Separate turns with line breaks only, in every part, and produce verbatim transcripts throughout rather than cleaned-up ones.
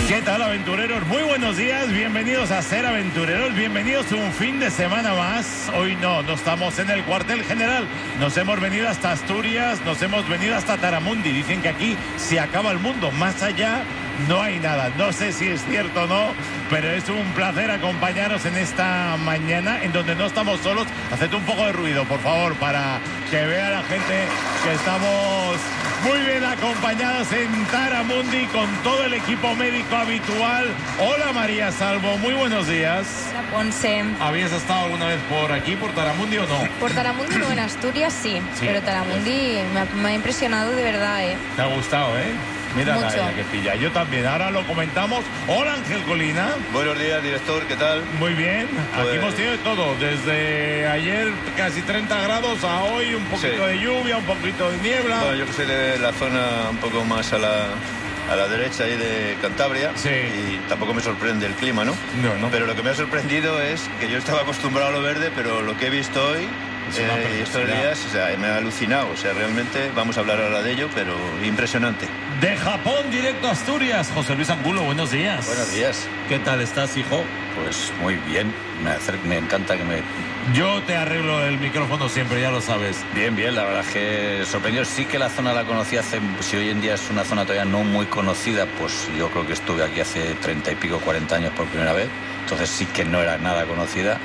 ¿Qué tal, aventureros? Muy buenos días, bienvenidos a Ser Aventureros, bienvenidos a un fin de semana más. Hoy no, no estamos en el cuartel general, nos hemos venido hasta Asturias, nos hemos venido hasta Taramundi. Dicen que aquí se acaba el mundo, más allá no hay nada. No sé si es cierto o no, pero es un placer acompañaros en esta mañana en donde no estamos solos. Haced un poco de ruido, por favor, para que vea la gente que estamos muy bien acompañados en Taramundi con todo el equipo médico habitual. Hola, María Salvo, muy buenos días.
Hola, Ponce.
¿Habías estado alguna vez por aquí, por Taramundi o no?
Por Taramundi no, en Asturias sí,
sí,
pero Taramundi me ha, me ha impresionado de verdad, ¿eh?
Te ha gustado, ¿eh? Mira la, la que pilla. Yo también. Ahora lo comentamos. Hola, Ángel Colina.
Buenos días, director. ¿Qué tal?
Muy bien. Pues... Aquí hemos tenido de todo. Desde ayer casi treinta grados a hoy un poquito sí. de lluvia, un poquito de niebla.
Bueno, yo que soy de la zona un poco más a la, a la derecha ahí de Cantabria.
Sí.
Y tampoco me sorprende el clima, ¿no?
No, no.
Pero lo que me ha sorprendido es que yo estaba acostumbrado a lo verde, pero lo que he visto hoy... Eh, estos días, o sea, me ha alucinado. O sea, realmente vamos a hablar ahora de ello, pero impresionante.
De Japón, directo a Asturias. José Luis Angulo, buenos días.
Buenos días.
¿Qué tal estás, hijo?
Pues muy bien. Me, acer- me encanta que me...
Yo te arreglo el micrófono siempre, ya lo sabes.
Bien, bien, la verdad es que sorprendido. Sí que la zona la conocí hace... Si hoy en día es una zona todavía no muy conocida, pues yo creo que estuve aquí hace treinta y pico, cuarenta años por primera vez. Entonces sí que no era nada conocida.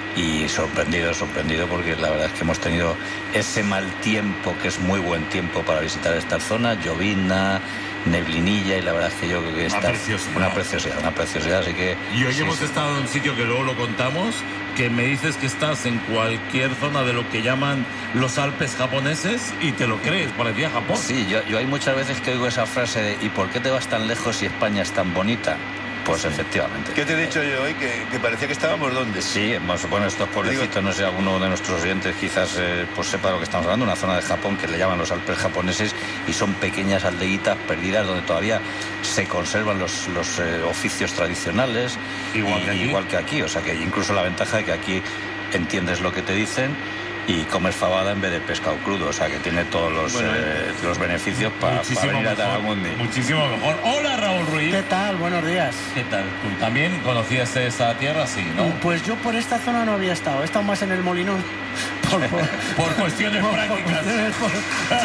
Y sorprendido, sorprendido, porque la verdad es que hemos tenido ese mal tiempo, que es muy buen tiempo para visitar esta zona, llovina, neblinilla, y la verdad es que yo creo que está
una preciosidad.
Una preciosidad, una preciosidad, así que...
Y hoy
sí,
hemos
sí.
estado en un sitio que luego lo contamos, que me dices que estás en cualquier zona de lo que llaman los Alpes japoneses y te lo crees, parecía Japón.
Sí, yo, yo hay muchas veces que oigo esa frase de ¿y por qué te vas tan lejos si España es tan bonita? Pues sí. Efectivamente.
¿Qué te he dicho yo hoy? Que, que parecía que estábamos ¿dónde?
Sí, bueno, estos pueblecitos, no sé, alguno de nuestros oyentes quizás eh, pues sepa de lo que estamos hablando, una zona de Japón que le llaman los Alpes japoneses y son pequeñas aldeitas perdidas donde todavía se conservan los, los eh, oficios tradicionales,
igual
y,
que aquí.
igual que aquí, o sea que incluso la ventaja de que aquí entiendes lo que te dicen y comes fabada en vez de pescado crudo, o sea que tiene todos los, bueno, eh, los beneficios para pa venir a Taramundi.
Muchísimo mejor. Hola, Raúl Ruiz.
¿Qué tal? Buenos días.
¿Qué tal? ¿Tú también conocías esta tierra? Sí, ¿no?
Pues yo por esta zona no había estado, he estado más en el Molinón.
Por, por, por cuestiones por, prácticas. Por cuestiones, por...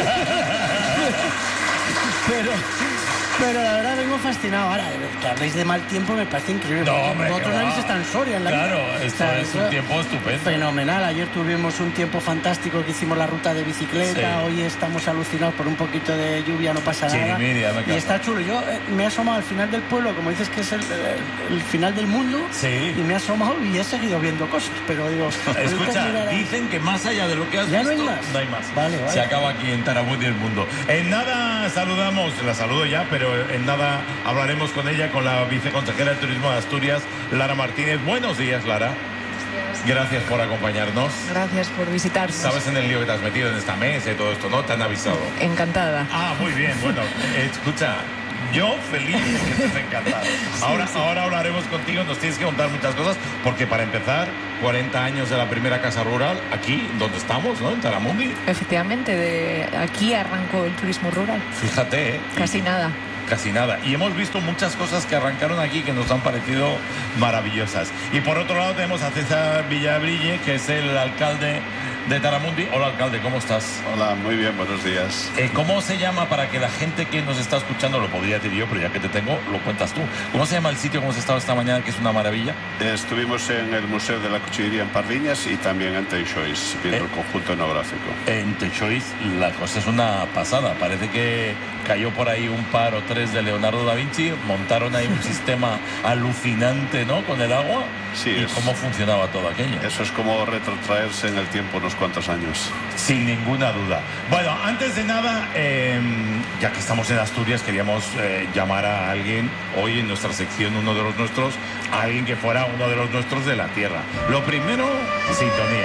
pero... Pero la verdad vengo fascinado. Ahora, que habléis de mal tiempo me parece increíble.
No, hombre,
vosotros habéis estado en Soria en la
Claro,
vida.
esto o sea, es un tiempo estupendo.
Fenomenal. Ayer tuvimos un tiempo fantástico que hicimos la ruta de bicicleta. Sí. Hoy estamos alucinados por un poquito de lluvia, no pasa nada.
Chirimiria, me
y está chulo. Yo eh, me he asomado al final del pueblo, como dices que es el, el, el final del mundo.
Sí.
Y me he asomado y he seguido viendo cosas. Pero digo...
Escucha, dicen que más allá de lo que has
ya
visto...
no hay más.
No hay más.
Vale, vale.
Se acaba aquí en Taramundi el mundo. En nada saludamos, la saludo ya, pero en nada... Hablaremos con ella, con la viceconsejera de Turismo de Asturias, Lara Martínez. Buenos días, Lara.
Buenos días.
Gracias por acompañarnos.
Gracias por visitarnos.
Sabes en el lío que te has metido en esta mesa y todo esto, ¿no? Te han avisado.
Encantada.
Ah, muy bien. Bueno, escucha, yo feliz de que estés encantada. Ahora, sí, sí. ahora hablaremos contigo, nos tienes que contar muchas cosas, porque para empezar, cuarenta años de la primera casa rural, aquí donde estamos, ¿no? En Taramundi.
Efectivamente, de aquí arrancó el turismo rural.
Fíjate, ¿eh?
Casi
y,
nada.
Casi nada. Y hemos visto muchas cosas que arrancaron aquí que nos han parecido maravillosas. Y por otro lado tenemos a César Villabrille, que es el alcalde de Taramundi. Hola, alcalde, ¿cómo estás?
Hola, muy bien, buenos días.
Eh, ¿Cómo se llama, para que la gente que nos está escuchando, lo podría decir yo, pero ya que te tengo, lo cuentas tú? ¿Cómo se llama el sitio que hemos estado esta mañana, que es una maravilla?
Estuvimos en el Museo de la Cuchillería en Pardiñas y también en Teixois, viendo eh, el conjunto etnográfico.
En Teixois la cosa es una pasada. Parece que cayó por ahí un par o tres de Leonardo da Vinci, montaron ahí un sistema alucinante, ¿no?, con el agua.
Sí,
¿Y
es,
cómo funcionaba todo aquello?
Eso es como retrotraerse en el tiempo unos cuantos años.
Sin ninguna duda. Bueno, antes de nada, eh, ya que estamos en Asturias, queríamos eh, llamar a alguien hoy en nuestra sección, uno de los nuestros, a alguien que fuera uno de los nuestros de la tierra. Lo primero, sintonía.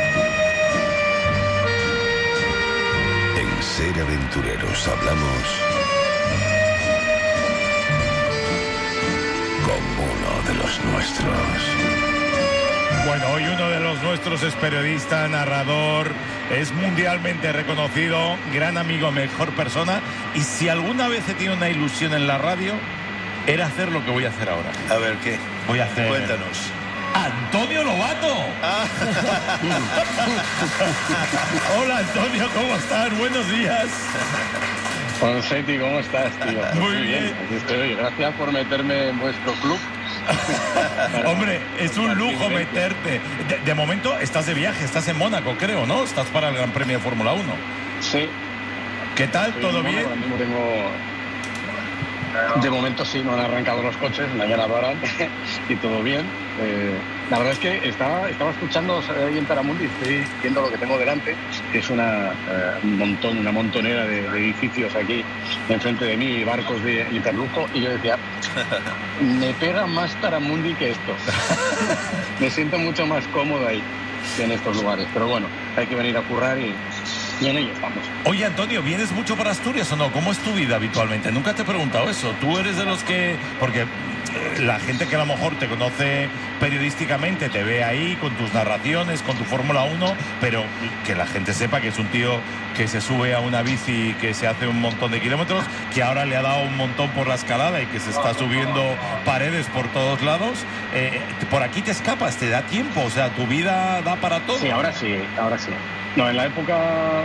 En Ser Aventureros hablamos como uno de los nuestros.
Bueno, hoy uno de los nuestros es periodista, narrador, es mundialmente reconocido, gran amigo, mejor persona. Y si alguna vez he tenido una ilusión en la radio, era hacer lo que voy a hacer ahora.
A ver, ¿qué?
Voy a hacer...
Cuéntanos.
¡Antonio Lobato!
Ah.
Hola, Antonio, ¿cómo estás? Buenos días.
Ponseti, ¿cómo estás, tío? Pues
muy bien.
Aquí estoy. Gracias por meterme en vuestro club.
Hombre, es un lujo meterte. De, de momento estás de viaje, estás en Mónaco, creo, ¿no? Estás para el Gran Premio de Fórmula uno.
Sí.
¿Qué tal?
Estoy
¿Todo
en
bien?
Mónaco, ahora mismo tengo... De momento sí, no han arrancado los coches, mañana lo harán y todo bien. Eh, la verdad es que estaba, estaba escuchando ahí en Taramundi, estoy viendo lo que tengo delante, que es una, eh, un montón, una montonera de, de edificios aquí enfrente de mí, barcos de hiperlujo, y yo decía, me pega más Taramundi que esto. Me siento mucho más cómodo ahí que en estos lugares, pero bueno, hay que venir a currar y... Y en ello estamos.
Oye, Antonio, ¿vienes mucho para Asturias o no? ¿Cómo es tu vida habitualmente? Nunca te he preguntado eso. Tú eres de los que... Porque eh, la gente que a lo mejor te conoce periodísticamente te ve ahí con tus narraciones, con tu Fórmula uno, pero que la gente sepa que es un tío que se sube a una bici, que se hace un montón de kilómetros, que ahora le ha dado un montón por la escalada y que se está subiendo paredes por todos lados. Eh, por aquí te escapas, te da tiempo, o sea, tu vida da para todo.
Sí, ahora sí, ahora sí. No, en la época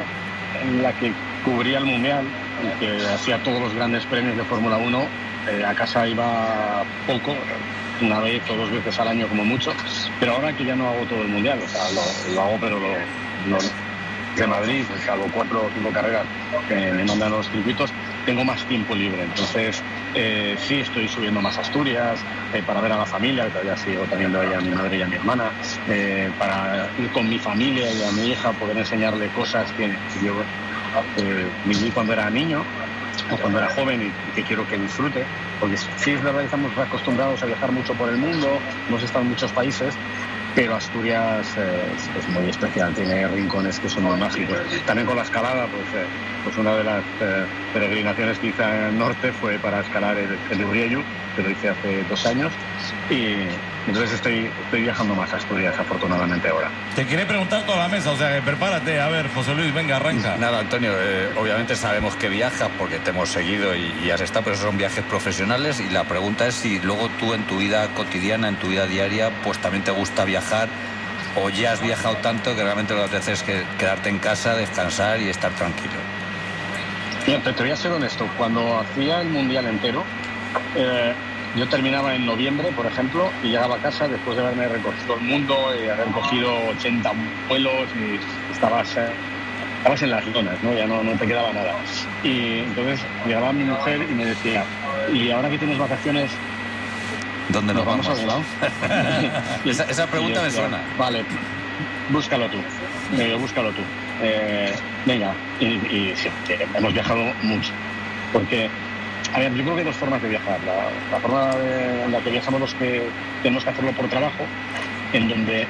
en la que cubría el Mundial y que hacía todos los grandes premios de Fórmula uno, eh, a casa iba poco, una vez o dos veces al año como mucho, pero ahora que ya no hago todo el Mundial, o sea, lo, lo hago pero lo, lo de Madrid, salvo cuatro o cinco carreras que me mandan los circuitos, tengo más tiempo libre, entonces eh, sí estoy subiendo más a Asturias eh, para ver a la familia, que todavía sigo teniendo ahí a mi madre y a mi hermana, eh, para ir con mi familia y a mi hija, poder enseñarle cosas que yo eh, viví cuando era niño o cuando era joven y que quiero que disfrute, porque sí es verdad que estamos acostumbrados a viajar mucho por el mundo, hemos estado en muchos países, pero Asturias eh, es, es muy especial, tiene rincones que son muy mágicos. También con la escalada, pues, eh, pues una de las eh, peregrinaciones que hice al norte fue para escalar el, el Urriellu, que lo hice hace dos años, y entonces estoy, estoy viajando más a Asturias, afortunadamente ahora.
Te quiere preguntar toda la mesa, o sea, que prepárate. A ver, José Luis, venga, arranca.
Nada, Antonio, eh, obviamente sabemos que viajas porque te hemos seguido y, y has estado, pero esos son viajes profesionales y la pregunta es si luego tú en tu vida cotidiana, en tu vida diaria, pues también te gusta viajar o ya has viajado tanto que realmente lo que haces es que quedarte en casa, descansar y estar tranquilo.
Mira, te, te voy a ser honesto, cuando hacía el Mundial entero, eh, yo terminaba en noviembre, por ejemplo, y llegaba a casa después de haberme recorrido el mundo y haber cogido ochenta vuelos y estabas, eh, estabas en las zonas, ¿no? Ya no, no te quedaba nada. Y entonces llegaba mi mujer y me decía, y ahora que tienes vacaciones,
¿dónde nos,
¿nos vamos?
vamos a algún lado? esa, esa pregunta yo, me suena.
Vale, búscalo tú, me digo, búscalo tú. Eh, venga, y, y sí, hemos viajado mucho, porque... A ver, yo creo que hay dos formas de viajar. La, la forma de, en la que viajamos los que tenemos que hacerlo por trabajo, en donde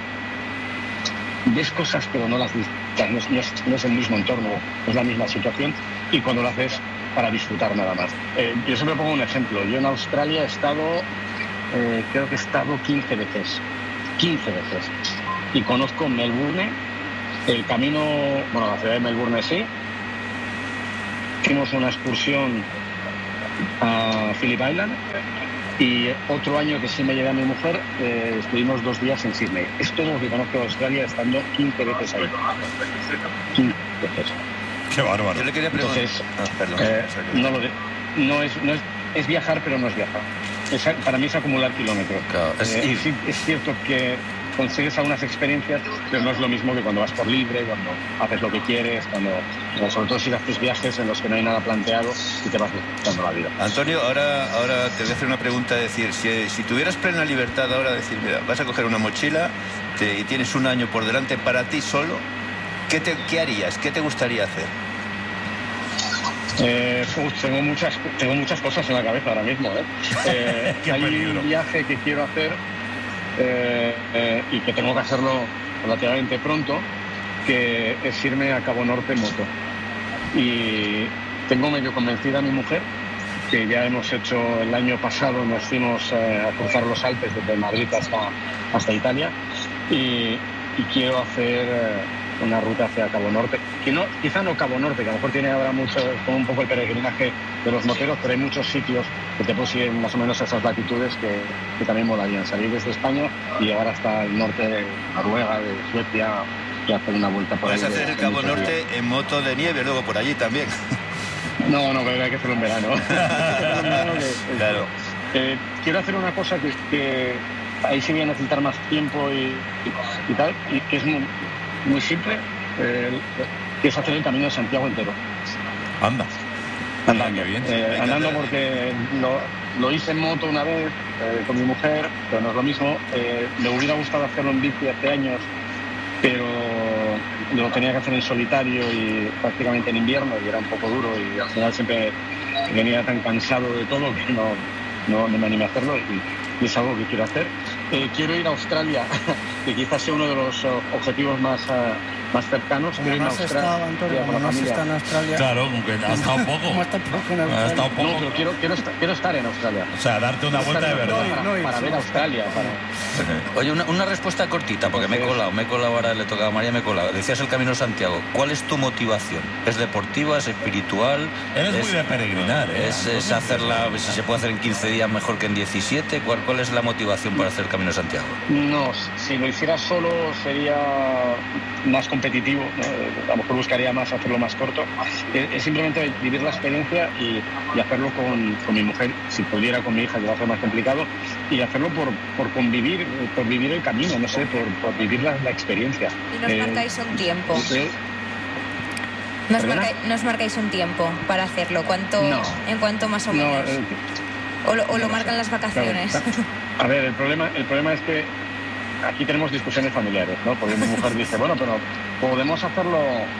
ves cosas pero no las disfrutas, no es, no, es, no es el mismo entorno, no es la misma situación, y cuando lo haces para disfrutar nada más. Eh, yo siempre pongo un ejemplo. Yo en Australia he estado, eh, creo que he estado quince veces. quince veces. Y conozco Melbourne, el camino, bueno, la ciudad de Melbourne sí. Hicimos una excursión a Phillip Island y otro año que sí me llevé a mi mujer eh, estuvimos dos días en Sydney. Es todo lo que conozco de Australia estando quince veces ahí. quince veces.
Qué bárbaro.
Yo le quería preguntar.
Entonces,
ah, perdón,
eh, no, lo de, no, es, no es, es viajar, pero no es viajar. Es, para mí es acumular kilómetros.
Claro, es,
eh, es, es cierto que consigues algunas experiencias, pero no es lo mismo que cuando vas por libre, cuando haces lo que quieres, cuando, sobre todo si haces viajes en los que no hay nada planteado y te vas disfrutando la vida.
Antonio, ahora, ahora te voy a hacer una pregunta, decir, si, si tuvieras plena libertad ahora, decir, mira, vas a coger una mochila te, y tienes un año por delante para ti solo, ¿qué, te, qué harías? ¿Qué te gustaría hacer?
Eh, uf, tengo muchas tengo muchas cosas en la cabeza ahora mismo. ¿eh? Eh, hay peligro. Un viaje que quiero hacer eh, eh, y que tengo que hacerlo relativamente pronto, que es irme a Cabo Norte en moto. Y tengo medio convencida a mi mujer, que ya hemos hecho el año pasado, nos fuimos eh, a cruzar los Alpes desde Madrid hasta, hasta Italia, y, y quiero hacer... Eh, una ruta hacia Cabo Norte, que no, quizá no Cabo Norte, que a lo mejor tiene ahora mucho, como un poco el peregrinaje de los moteros, pero hay muchos sitios que te consiguen más o menos esas latitudes que, que también molarían. Salir desde España y llegar hasta el norte de Noruega, de Suecia, y hacer una vuelta por ahí.
Puedes hacer el Cabo Norte días. En moto de nieve, luego por allí también.
No, no, pero hay que hacerlo en verano.
Claro.
Eh, quiero hacer una cosa que, que ahí sí voy a necesitar más tiempo y, y, y tal, y que es muy, muy simple, eh, que es hacer el Camino de Santiago entero.
Anda.
Andando,
bien.
Eh, andando porque lo, lo hice en moto una vez eh, con mi mujer, pero no es lo mismo. Eh, me hubiera gustado hacerlo en bici hace años, pero lo tenía que hacer en solitario y prácticamente en invierno y era un poco duro y al final siempre venía tan cansado de todo que no, no, no me animé a hacerlo y, y es algo que quiero hacer. Eh, quiero ir a Australia, que quizás sea uno de los uh, objetivos más, uh, más cercanos.
Como no has estado, Antonio, como no has estado en Australia.
Claro, aunque ha estado poco.
Como ha estado poco en Australia.
Ha estado poco.
No, pero quiero, quiero, estar, quiero estar en Australia.
O sea, darte una vuelta de verdad.
Para,
no, no,
para
sí,
ver
no.
Australia. Para...
Oye, una, una respuesta cortita, porque me he colado, me he colado ahora, le tocaba a María, me he colado. Decías el Camino de Santiago. ¿Cuál es tu motivación? ¿Es deportiva, es espiritual?
Eres
es,
muy de peregrinar, ¿eh?
Es, es hacerla, si se puede hacer en quince días mejor que en diecisiete. ¿Cuál, cuál es la motivación para hacer el Camino de Santiago?
No, si lo hiciera solo sería más competitivo, ¿no? A lo mejor buscaría más hacerlo más corto. Es, es simplemente vivir la experiencia y, y hacerlo con, con mi mujer, si pudiera con mi hija, que va a ser más complicado, y hacerlo por, por convivir, por vivir el camino, no sé, por, por vivir la, la experiencia.
Y nos
Eh,
marcáis un tiempo.
eh,
Nos,
¿Perdona?
marcáis, nos marcáis un tiempo para hacerlo. ¿Cuánto,
No.
¿En cuánto más o
no,
menos?
eh,
¿O lo, o lo
no
marcan
sé.
las vacaciones?
Claro. A ver, el problema, el problema es que aquí tenemos discusiones familiares, ¿no? Porque mi mujer dice, bueno, pero podemos hacerlo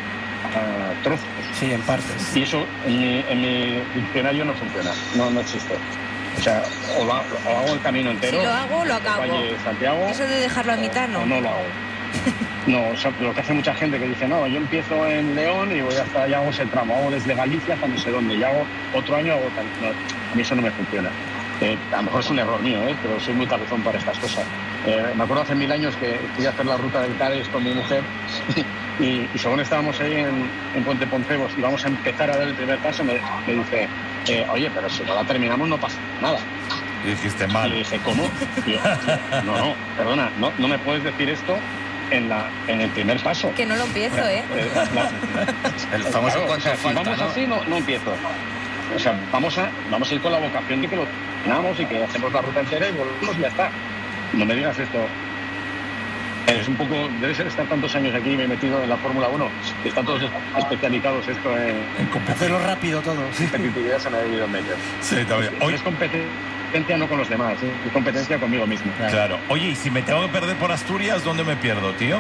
a trozos.
Sí, en partes.
Y eso en mi, en mi diccionario no funciona, no, no existe. O sea, o, va- o hago el camino entero,
Si lo hago, lo acabo.
Valle Santiago,
Eso de dejarlo a mitad, no.
o no lo hago. No, o sea, lo que hace mucha gente que dice, no, yo empiezo en León y voy hasta allá, hago ese tramo, hago desde Galicia hasta no sé dónde, y hago otro año, hago tal. No, a mí eso no me funciona. Eh, a lo mejor es un error mío, ¿eh? Pero soy muy cabezón para estas cosas. Eh, me acuerdo hace mil años que fui a hacer la ruta del Cádiz con mi mujer y, y según estábamos ahí en, en Puente Poncebos y vamos a empezar a dar el primer paso, me, me dice, eh, oye, pero si no la terminamos no pasa nada.
Y dijiste
Y le
mal.
dije, ¿cómo? Y yo, no, no, perdona, no, no me puedes decir esto en, la, en el primer paso.
Que no lo empiezo, ¿eh?
Eh, la-
El famoso
Claro,
cuánto
o sea, si
falta,
vamos
¿no?
así, no, no empiezo. O sea, vamos a, vamos a ir con la vocación de que lo terminamos y que hacemos la ruta entera y volvemos y ya está. No me digas esto. Es un poco, debe ser estar tantos años aquí, me he metido en la Fórmula uno, que están todos especializados esto en,
En competencia.
Hacerlo rápido todo. Sí.
competitividad, se me ha debido en medio.
Sí, también.
Hoy
Oye,
es competencia no con los demás, ¿eh? Es competencia conmigo mismo.
claro. Oye, y si me tengo que perder por Asturias, ¿dónde me pierdo, tío?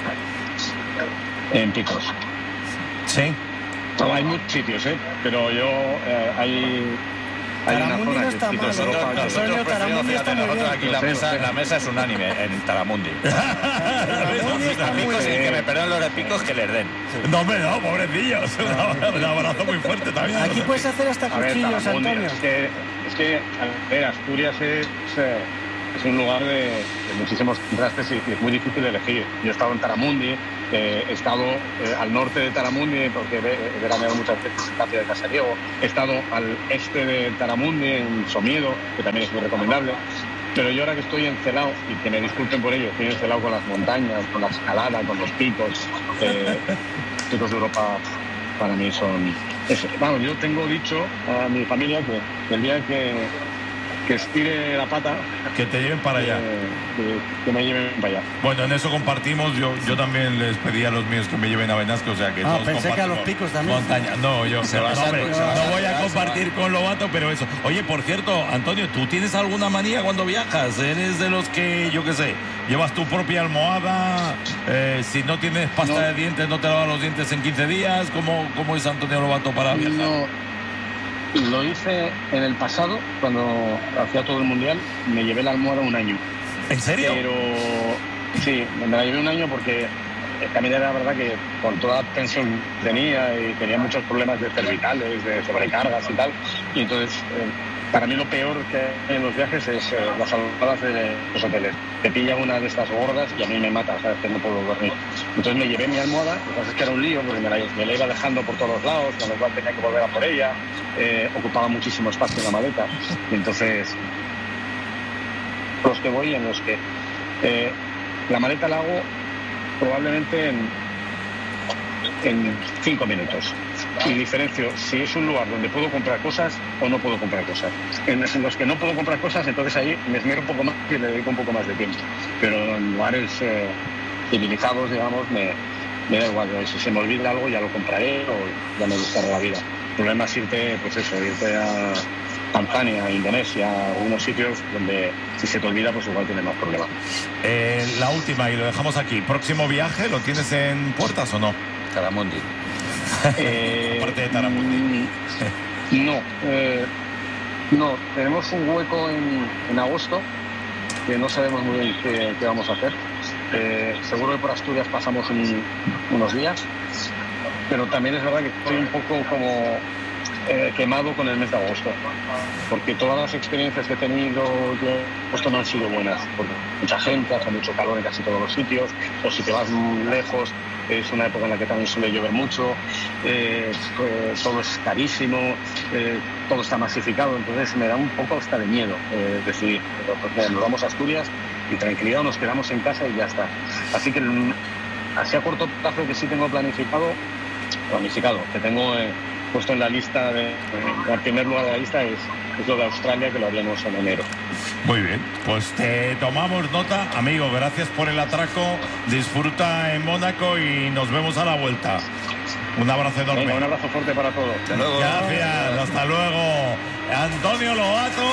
En picos.
Sí.
No, hay muchos sitios, ¿eh? Pero yo, eh, hay, hay una
Taramundi
zona
no
que
está
sí que
mal,
es
¿eh?
Europa,
Nosotros-
yo-
Antonio, Taramundi está muy
nosotros
bien.
aquí la
Lo sé,
mesa,
lo sé.
la mesa es unánime en Taramundi.
Taramundi está muy
Picos y
bien.
que me perdonen los de picos que les den.
No, hombre, no, pobrecillos. Un abrazo muy fuerte también.
Aquí puedes hacer hasta
A ver,
cuchillos,
Taramundi,
Antonio.
Es que, es que, a ver, Asturias es, eh, es un lugar de, de muchísimos contrastes y, y es muy difícil elegir. Yo he estado en Taramundi, eh, he estado eh, al norte de Taramundi porque he he veraneado muchas veces en Tapia de Casariego, he estado al este de Taramundi, en Somiedo, que también es muy recomendable. Pero yo ahora que estoy en Celao, y que me disculpen por ello, estoy en Celao con las montañas, con la escalada, con los picos, eh, picos de Europa para mí son... Eso. Vamos, yo tengo dicho a mi familia que el día que, que estire la pata,
Que te lleven para allá.
eh, que, que me lleven para allá.
Bueno, en eso compartimos. Yo, yo también les pedí a los míos que me lleven a Benasco, o sea que
Ah,
todos
pensé que a los
compartimos
picos también.
Montaña. No, yo
Se
no,
va a
hombre,
sacar, se va a
no voy a
sacar,
compartir con Lobato, pero eso. Oye, por cierto, Antonio, ¿tú tienes alguna manía cuando viajas? ¿Eres de los que, yo qué sé, llevas tu propia almohada? Eh, si no tienes pasta
No.
de dientes, no te lavas los dientes en quince días. ¿Cómo, cómo es Antonio Lobato para viajar?
No, lo hice en el pasado, cuando hacía todo el mundial, me llevé la almohada un año.
¿En serio?
Pero sí, me la llevé un año porque eh, también era verdad que con toda la tensión que tenía y tenía muchos problemas de cervicales, de sobrecargas y tal, y entonces eh, para mí lo peor que hay en los viajes es eh, las almohadas de los hoteles. Te pilla una de estas gordas y a mí me mata, ¿sabes? Que no puedo dormir. Entonces me llevé mi almohada, lo que pasa es que era un lío porque me la, me la iba dejando por todos los lados, con lo cual tenía que volver a por ella, eh, ocupaba muchísimo espacio en la maleta. Y entonces, los que voy en los que eh, la maleta la hago probablemente en, en cinco minutos. Y diferencio si es un lugar donde puedo comprar cosas o no puedo comprar cosas. En los que no puedo comprar cosas, entonces ahí me esmero un poco más y le dedico un poco más de tiempo. Pero en lugares eh, civilizados, digamos, me, me da igual. Si se me olvida algo ya lo compraré o ya me gustará la vida. El problema es irte, pues eso, irte a Tanzania, a Indonesia, a algunos sitios donde si se te olvida, pues igual tienes más problemas.
Eh, la última, y lo dejamos aquí. ¿Próximo viaje lo tienes en puertas o no?
Taramundi.
Eh,
Aparte de Taramundi.
No, eh, no, tenemos un hueco en, en agosto que no sabemos muy bien qué, qué vamos a hacer. Eh, seguro que por Asturias pasamos un, unos días, pero también es verdad que estoy un poco como eh, quemado con el mes de agosto, porque todas las experiencias que he tenido yo agosto no han sido buenas, porque mucha gente, hace mucho calor en casi todos los sitios, o si te vas lejos es una época en la que también suele llover mucho, eh, pues, todo es carísimo, eh, todo está masificado, entonces me da un poco hasta de miedo eh, decidir, pero pues, mira, nos vamos a Asturias y tranquilidad, nos quedamos en casa y ya está. Así que así a corto plazo que sí tengo planificado, planificado, que tengo eh, puesto en la lista, de, en primer lugar de la lista es, es lo de Australia, que lo haríamos en enero.
Muy bien, pues te tomamos nota, amigo, gracias por el atraco, disfruta en Mónaco y nos vemos a la vuelta. Un abrazo enorme.
Venga, un abrazo fuerte para todos.
Hasta luego.
Gracias, hasta luego. Antonio Lobato,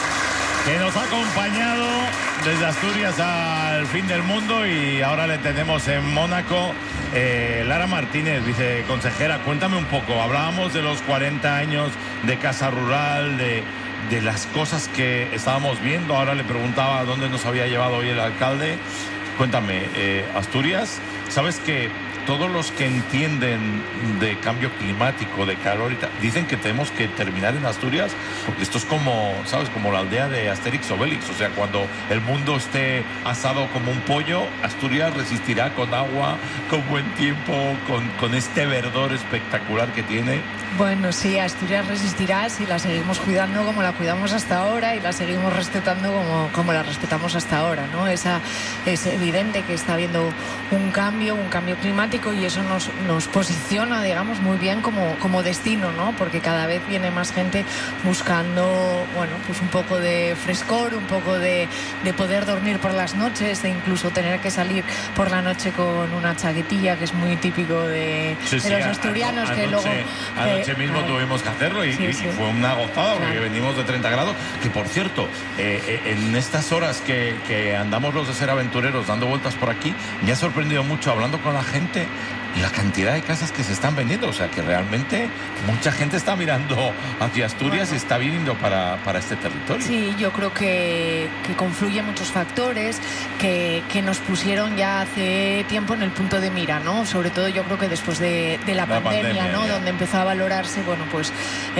que nos ha acompañado desde Asturias al fin del mundo y ahora le tenemos en Mónaco. Eh, Lara Martínez, viceconsejera, cuéntame un poco, hablábamos de los cuarenta años de Casa Rural, de, de las cosas que estábamos viendo, ahora le preguntaba dónde nos había llevado hoy el alcalde. Cuéntame, eh, Asturias, ¿sabes que todos los que entienden de cambio climático, de calor y tal, dicen que tenemos que terminar en Asturias? Porque esto es como, ¿sabes? Como la aldea de Asterix Obelix. O sea, cuando el mundo esté asado como un pollo, Asturias resistirá con agua, con buen tiempo, con, con este verdor espectacular que tiene.
Bueno, sí, Asturias resistirá si la seguimos cuidando como la cuidamos hasta ahora y la seguimos respetando como, como la respetamos hasta ahora, ¿no? Esa, es evidente que está habiendo un cambio, un cambio climático y eso nos, nos posiciona, digamos, muy bien como, como destino, ¿no? Porque cada vez viene más gente buscando, bueno, pues un poco de frescor, un poco de, de poder dormir por las noches, de incluso tener que salir por la noche con una chaquetilla, que es muy típico de,
sí,
de
sí,
los
a,
asturianos,
a,
que
anoche,
luego...
Anoche mismo claro. tuvimos que hacerlo y, sí, y, sí. y fue una gozada porque claro. venimos de treinta grados, que por cierto, eh, eh, en estas horas que, que andamos los de Ser Aventureros dando vueltas por aquí, me ha sorprendido mucho hablando con la gente la cantidad de casas que se están vendiendo, o sea que realmente mucha gente está mirando hacia Asturias bueno. y está viniendo para, para este territorio.
Sí, yo creo que, que confluyen muchos factores que, que nos pusieron ya hace tiempo en el punto de mira, ¿no? Sobre todo yo creo que después de, de la, la pandemia, pandemia, ¿no? Ya. Donde empezó a valorarse, bueno, pues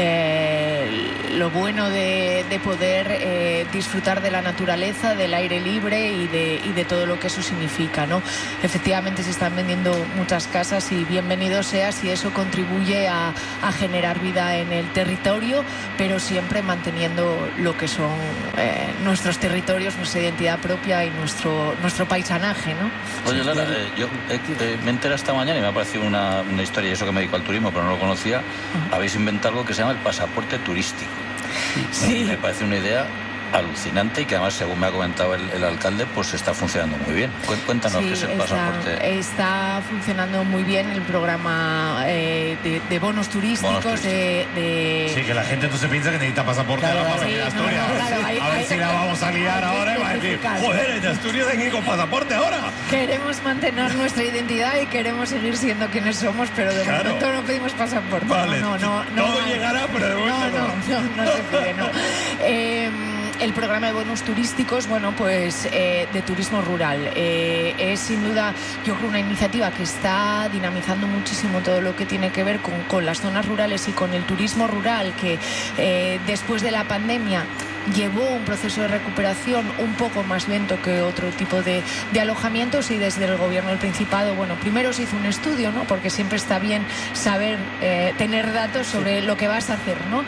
eh, lo bueno de, de poder eh, disfrutar de la naturaleza, del aire libre y de, y de todo lo que eso significa, ¿no? Efectivamente se están vendiendo muchas casas y bienvenido sea si eso contribuye a, a generar vida en el territorio, pero siempre manteniendo lo que son eh, nuestros territorios, nuestra identidad propia y nuestro nuestro paisanaje, ¿no?
Oye, Lara, eh, yo eh, eh, me enteré esta mañana y me ha parecido una, una historia, y eso que me dedico al turismo, pero no lo conocía. Uh-huh. Habéis inventado algo que se llama el pasaporte turístico.
Sí.
Me parece una idea alucinante y que además, según me ha comentado el, el alcalde, pues está funcionando muy bien. Cuéntanos sí, qué es el
está,
pasaporte.
Está funcionando muy bien el programa eh, de, de bonos turísticos. Bonos turísticos. De, de...
Sí, que la gente no se piensa que necesita pasaporte claro, ahora para venir sí, a Asturias. No, no, claro, hay, a ver hay, si hay, la vamos a liar ahora y va a decir, joder, en Asturias hay que ir con pasaporte ahora.
Queremos mantener nuestra identidad y queremos seguir siendo quienes somos, pero de claro. momento no pedimos pasaporte.
Vale,
no, no, no,
todo
no,
llegará, pero de momento
no. No, no, no, no se pide, no. Eh, el programa de bonos turísticos, bueno, pues eh, de turismo rural. Eh, es sin duda, yo creo, una iniciativa que está dinamizando muchísimo todo lo que tiene que ver con, con las zonas rurales y con el turismo rural, que eh, después de la pandemia llevó un proceso de recuperación un poco más lento que otro tipo de, de alojamientos, y desde el gobierno del Principado, bueno, primero se hizo un estudio, ¿no? Porque siempre está bien saber, eh, tener datos sobre sí. lo que vas a hacer, ¿no?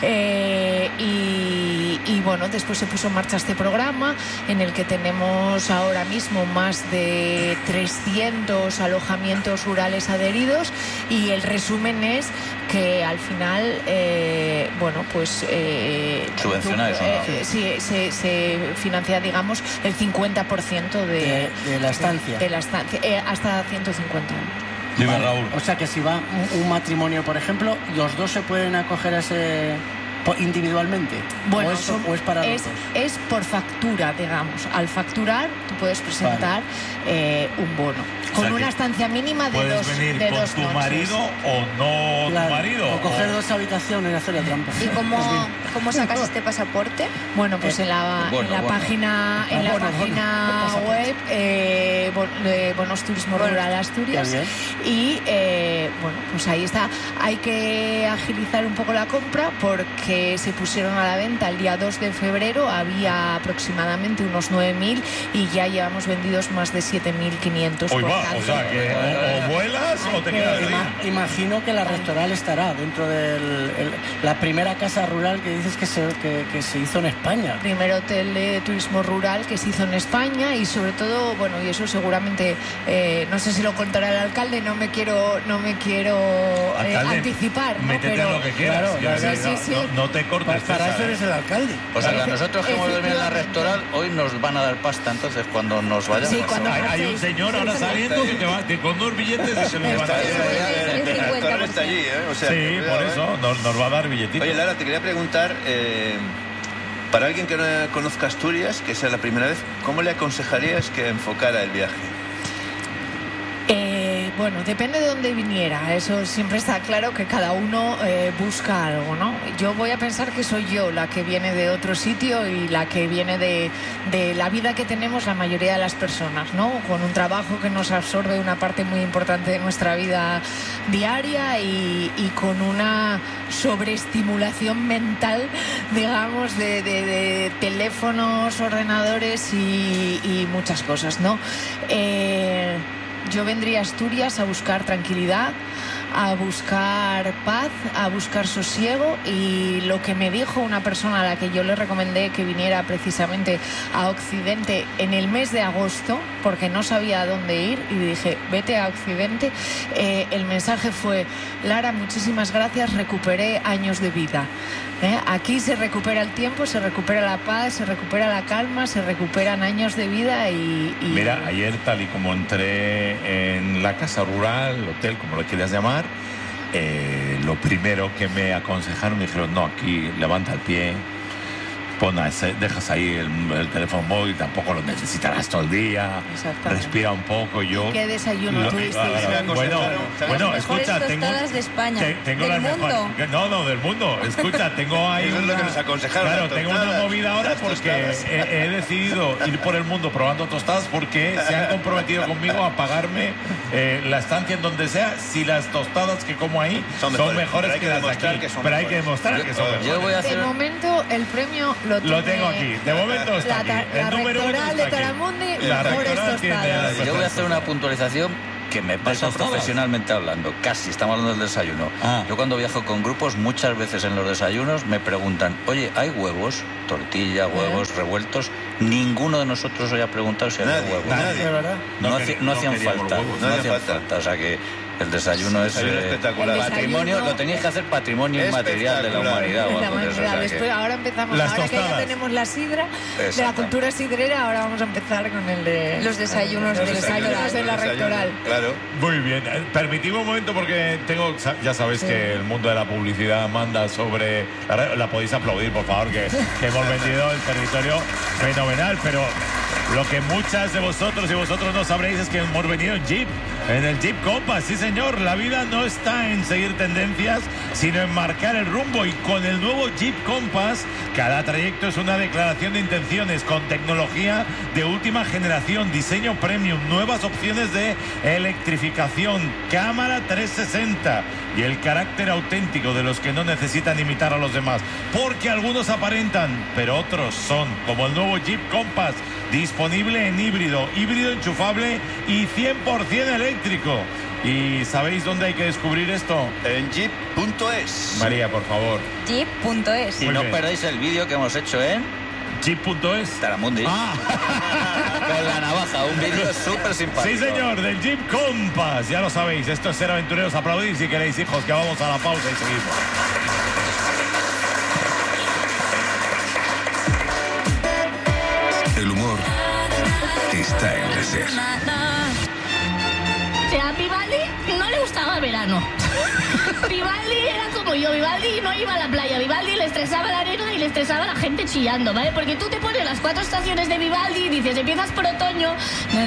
Eh, y, y bueno, después se puso en marcha este programa en el que tenemos ahora mismo más de trescientos alojamientos rurales adheridos, y el resumen es que al final, eh, bueno, pues... Eh,
¿Subvencionáis o no?
Eh, sí, se, se financia, digamos, el cincuenta por ciento de,
de, de la estancia.
De, de la estancia, eh, hasta ciento cincuenta.
Dime,
vale.
Raúl.
O sea que si va un, un matrimonio, por ejemplo, los dos se pueden acoger a ese individualmente.
Bueno,
¿O es,
son,
o es para
es,
los dos?
es por factura, digamos. Al facturar, tú puedes presentar vale. eh, un bono. Con o sea una estancia mínima de
puedes
dos
Puedes venir
de
con
dos
tu
noches.
marido o no
claro,
tu marido.
O coger
o...
dos habitaciones y hacer la trampa.
¿Y cómo, cómo sacas este pasaporte?
Bueno, pues en la,
bueno,
en la
bueno.
página, en
Ah,
la
bueno,
página
bueno.
web eh, bon, de Bonos Turismo
Bueno,
Rural Asturias. Y eh, bueno, pues ahí está. Hay que agilizar un poco la compra porque se pusieron a la venta el día dos de febrero. Había aproximadamente unos nueve mil y ya llevamos vendidos más de siete mil quinientos.
Hoy va, o sea que o, o vuelas
Hay
o te
que-
quedas ahí.
Ima- imagino que la Rectoral estará dentro de la primera casa rural que dices que se, que, que se hizo en España.
Primer hotel de turismo rural que se hizo en España, y sobre todo, bueno, y eso seguramente, eh, no sé si lo contará el alcalde, no me quiero, no me quiero eh,
Alcalde,
anticipar, ¿no?
Métete
Pero
en lo que quieras.
claro,
quiero
sí,
decir,
sí,
no,
sí.
no- no te cortes.
Para, para
César,
eso
¿eh?
eres el alcalde.
O sea, que a
Efe-
nosotros que hemos dormido en la
efectivamente.
rectoral, hoy nos van a dar pasta, entonces, cuando nos vayamos.
Sí, cuando-
Hay, hay un señor ahora saliendo que te va que con dos billetes y se los va a
Está
dar.
ahí,
El
el
cincuenta
rector
por
está allí, ¿eh? O sea,
Sí,
que
por
cuidado,
eso
¿eh?
nos, nos va a dar billetitos.
Oye, Lara, te quería preguntar, eh, para alguien que no conozca Asturias, que sea la primera vez, ¿cómo le aconsejarías que enfocara el viaje?
Eh, bueno, depende de dónde viniera. Eso siempre está claro, que cada uno eh, busca algo, ¿no? Yo voy a pensar que soy yo la que viene de otro sitio y la que viene de, de la vida que tenemos la mayoría de las personas, ¿no? Con un trabajo que nos absorbe una parte muy importante de nuestra vida diaria y, y con una sobreestimulación mental, digamos, de, de- de teléfonos, ordenadores y, y muchas cosas, ¿no? Eh, Yo vendría a Asturias a buscar tranquilidad, a buscar paz, a buscar sosiego, y lo que me dijo una persona a la que yo le recomendé que viniera precisamente a Occidente en el mes de agosto, porque no sabía a dónde ir, y le dije, vete a Occidente, eh, el mensaje fue: Lara, muchísimas gracias, recuperé años de vida. ¿Eh? Aquí se recupera el tiempo, se recupera la paz, se recupera la calma, se recuperan años de vida y... y...
Mira, ayer tal y como entré en la casa rural, el hotel, como lo quieras llamar, eh, lo primero que me aconsejaron, me dijeron, no, aquí levanta el pie, pon a ese- dejas ahí el, el teléfono móvil, tampoco lo necesitarás todo el día,
Exactamente.
respira un poco. Yo,
¿Qué desayuno
lo-
tuvisteis
ah,
hoy?
bueno,
Las
bueno,
mejores
escucha, tengo,
tostadas de España,
te- tengo
del
las mejores-
mundo.
no, no, del mundo. Escucha, tengo ahí
Eso es lo
una-
que nos aconsejaron,
Claro,
las
tengo una
tostadas,
movida ahora
las
porque
tostadas.
he, he decidido ir por el mundo probando tostadas porque se han comprometido conmigo a pagarme eh, la estancia en donde sea si las tostadas que como ahí
Son
son
mejores,
mejores,
pero hay
que
que
las de
demostrar
aquí.
que son
Pero hay que
mejores.
demostrar que son
Yo-
mejores.
Yo voy a
De
hacer...
momento el premio lo tiene...
Lo tengo aquí. De momento está
La,
aquí.
ta- la
El número uno
rectoral
está
de
aquí.
Taramundi,
La
mejores
rectoral tiene
tostadas.
las
Yo voy a hacer una puntualización que me pasa
tostadas?
profesionalmente hablando, casi, estamos hablando del desayuno.
Ah.
Yo cuando viajo con grupos, muchas veces en los desayunos me preguntan, oye, ¿hay huevos? Tortilla, huevos, revueltos. Ninguno de nosotros hoy ha preguntado si había
Nadie,
huevos.
nadie.
¿De verdad?
No,
No
haci-
querí-
no
no
hacían
queríamos
falta,
huevos.
no
No
hacían
hacían
falta. O sea que el desayuno es
desayuno
eh,
espectacular.
El
patrimonio,
desayuno-
lo tenéis que hacer patrimonio inmaterial de la
Espectacular.
humanidad. o
La
algo de eso, o
humanidad.
sea que-
Después, ahora empezamos,
Las
ahora que
tostadas.
ya tenemos la sidra de la
Exacto.
cultura sidrera, ahora vamos a empezar con el de
Los desayunos
los
de la
desayunos
rectoral.
de la rectoral.
Claro.
Muy bien. Eh, Permitidme un momento porque tengo, sa- ya sabéis
Sí.
que el mundo de la publicidad manda sobre... La, la podéis aplaudir, por favor, que, que hemos vendido el territorio fenomenal, pero Lo que muchas de vosotros y vosotros no sabréis es que hemos venido en Jeep, en el Jeep Compass. Sí, señor, la vida no está en seguir tendencias, sino en marcar el rumbo. Y con el nuevo Jeep Compass, cada trayecto es una declaración de intenciones con tecnología de última generación, diseño premium, nuevas opciones de electrificación, cámara trescientos sesenta y el carácter auténtico de los que no necesitan imitar a los demás. Porque algunos aparentan, pero otros son, como el nuevo Jeep Compass, disponible en híbrido, híbrido enchufable y cien por ciento eléctrico. ¿Y sabéis dónde hay que descubrir esto?
En jeep punto es.
María, por favor.
jeep punto es.
Y no perdáis el vídeo que hemos hecho en
jeep punto es.
Taramundi.
Ah.
Con la navaja, un vídeo súper simpático.
Sí, señor, del Jeep Compass. Ya lo sabéis, esto es Ser Aventureros. Aplaudid si queréis, hijos, que vamos a la pausa y seguimos.
El humor está en la SER.
A Vivaldi no le gustaba el verano. Vivaldi era como yo. Vivaldi no iba a la playa. Vivaldi le estresaba la arena y le estresaba la gente chillando, ¿vale? Porque tú te pones las cuatro estaciones de Vivaldi y dices, empiezas por otoño,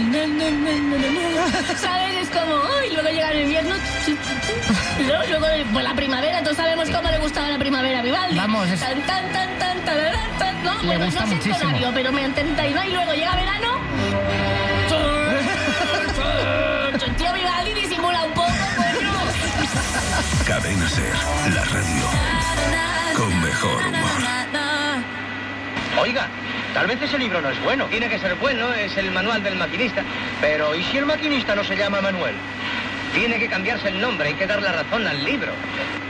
¿sabes? Es como, uy, luego llega el invierno, y luego, luego pues la primavera. Todos sabemos cómo le gustaba la primavera a Vivaldi.
Vamos, es...
tan, tan, tan, tan, tan, tan, no,
le
bueno,
gusta
no sé
muchísimo.
el horario, pero me intenta y no, y luego llega verano. Tío Vivaldi disimula un poco, coño.
Cadena SER, la radio con mejor humor.
Oiga, tal vez ese libro no es bueno. Tiene que ser bueno, es el manual del maquinista. Pero ¿y si el maquinista no se llama Manuel? Tiene que cambiarse el nombre, hay que dar la razón al libro.